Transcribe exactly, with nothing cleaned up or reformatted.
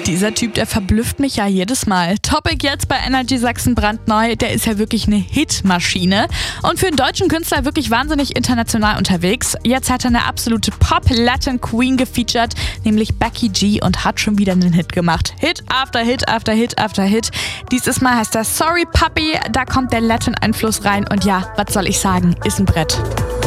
Dieser Typ, der verblüfft mich ja jedes Mal. Topic jetzt bei Energy Sachsen brandneu, der ist ja wirklich eine Hitmaschine und für einen deutschen Künstler wirklich wahnsinnig international unterwegs. Jetzt hat er eine absolute Pop-Latin-Queen gefeatured, nämlich Becky G, und hat schon wieder einen Hit gemacht. Hit after Hit after Hit after Hit. Dieses Mal heißt das Sorry Puppy, da kommt der Latin-Einfluss rein und ja, was soll ich sagen, ist ein Brett.